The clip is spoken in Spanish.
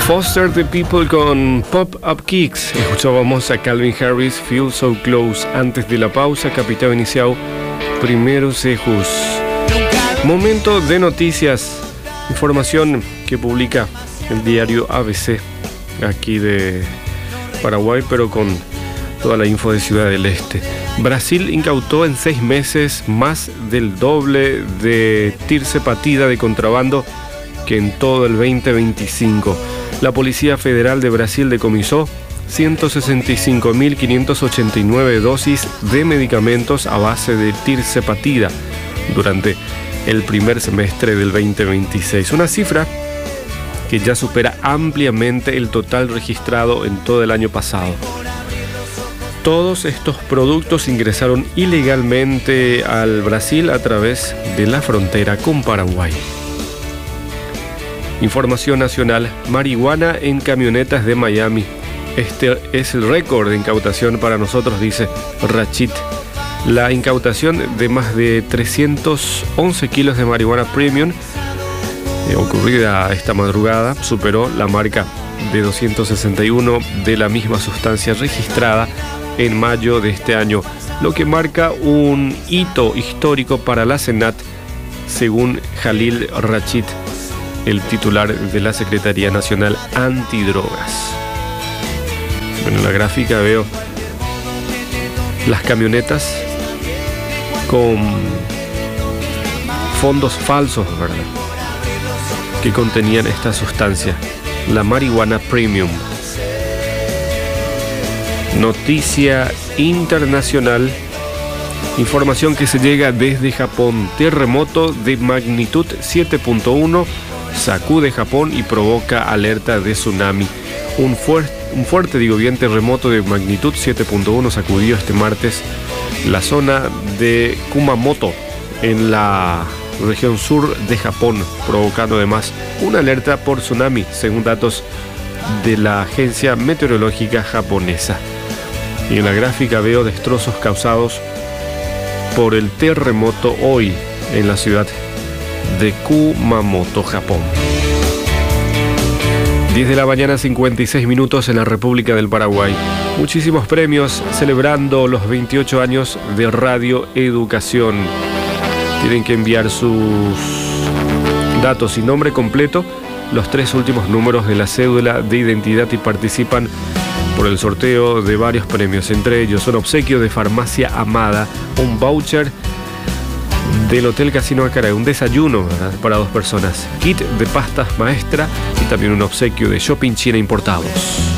Foster the People con Pop Up Kicks. Escuchábamos a Calvin Harris, Feel So Close. Antes de la pausa, Capital Inicial, Primero Sejus. Momento de noticias. Información que publica el diario ABC, aquí de Paraguay, pero con toda la info de Ciudad del Este. Brasil incautó en 6 meses más del doble de tirsepatida de contrabando que en todo el 2025. La Policía Federal de Brasil decomisó 165.589 dosis de medicamentos a base de tirsepatida durante el primer semestre del 2026. Una cifra que ya supera ampliamente el total registrado en todo el año pasado. Todos estos productos ingresaron ilegalmente al Brasil a través de la frontera con Paraguay. Información nacional: marihuana en camionetas de Miami. Este es el récord de incautación para nosotros, dice Rachid. La incautación de más de 311 kilos de marihuana premium ocurrida esta madrugada superó la marca de 261 de la misma sustancia registrada en mayo de este año, lo que marca un hito histórico para la Senat, según Jalil Rachid, el titular de la Secretaría Nacional Antidrogas. Bueno, en la gráfica veo las camionetas con fondos falsos, ¿verdad?, que contenían esta sustancia, la marihuana premium. Noticia internacional. Información que se llega desde Japón. Terremoto de magnitud 7.1 sacude Japón y provoca alerta de tsunami. Un fuerte bien terremoto de magnitud 7.1 sacudió este martes la zona de Kumamoto en la región sur de Japón, provocando además una alerta por tsunami, según datos de la agencia meteorológica japonesa. Y en la gráfica veo destrozos causados por el terremoto hoy en la ciudad de Kumamoto, Japón. 10 de la mañana, 56 minutos en la República del Paraguay. Muchísimos premios celebrando los 28 años de Radio Educación. Tienen que enviar sus datos y nombre completo, los 3 últimos números de la cédula de identidad, y participan por el sorteo de varios premios. Entre ellos, un obsequio de Farmacia Amada, un voucher del Hotel Casino Acará, un desayuno, ¿verdad?, para 2 personas, kit de pastas maestra y también un obsequio de Shopping China Importados.